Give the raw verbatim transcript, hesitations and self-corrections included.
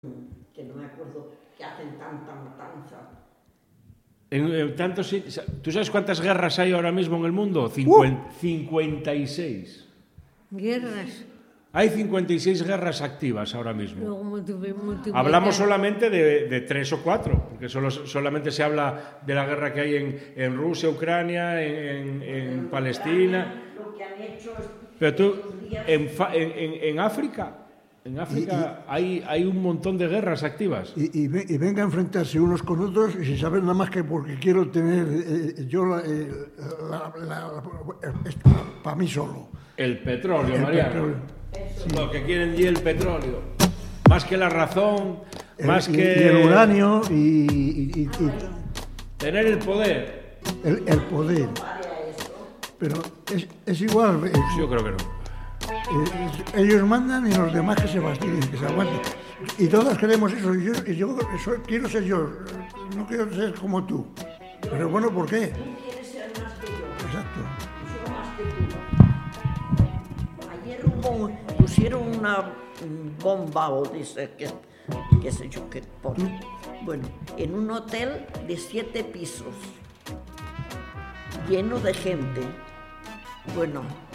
que no me acuerdo, que hacen tanta matanza. En, en tantos, ¿tú sabes cuántas guerras hay ahora mismo en el mundo? cincuenta, uh. cincuenta y seis. ¿Guerras? Hay cincuenta y seis guerras activas ahora mismo. Luego multiplica, multiplica. Hablamos solamente de, de tres o cuatro, porque solo, solamente se habla de la guerra que hay en, en Rusia, Ucrania, en, en, en Palestina. Lo que han hecho es, Pero tú, en, en, en África... En África y, y, hay, hay un montón de guerras activas. Y, y, y venga a enfrentarse unos con otros y sin saber nada más que porque quiero tener eh, yo la, eh, la, la, la, para mí solo. El petróleo, el Mariano. Petróleo. Sí. Lo que quieren y el petróleo. Más que la razón, el, más y, que... Y el uranio y... y, y, y tener el poder. El, el poder. Pero es, es igual. Es, yo creo que no. Eh, ellos mandan y los demás que se fastidien, que se aguanten. Y todos queremos eso. Y yo, y yo eso, quiero ser yo, no quiero ser como tú. Pero bueno, ¿por qué? Tú quieres ser más que yo. Exacto. Yo soy más que tú. Ayer hubo, pusieron una bomba o dice que, qué sé yo qué. Por, bueno, en un hotel de siete pisos, lleno de gente. Bueno.